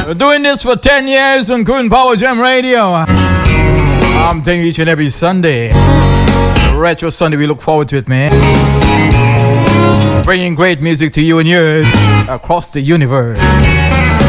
We're doing this for 10 years on Korean Power Jam Radio. I'm taking each and every Sunday. Retro Sunday, we look forward to it, man. Bringing great music to you and yours across the universe.